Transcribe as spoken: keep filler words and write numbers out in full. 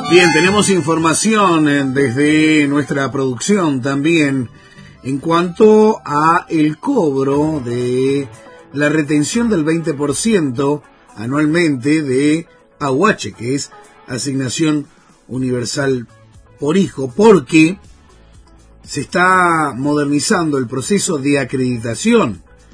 Bien, tenemos información eh, desde nuestra producción también en cuanto a el cobro de la retención del veinte por ciento anualmente de A U H, que es Asignación Universal por Hijo, porque se está modernizando el proceso de acreditación